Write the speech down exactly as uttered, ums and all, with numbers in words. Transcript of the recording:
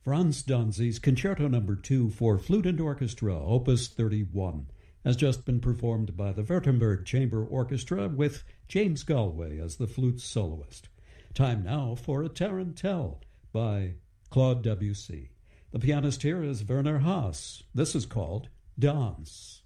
Franz Danzi's Concerto Number two for Flute and Orchestra, Opus thirty-one, has just been performed by the Württemberg Chamber Orchestra with James Galway as the flute soloist. Time now for a Tarantelle by Claude Debussy. The pianist here is Werner Haas. This is called Dance.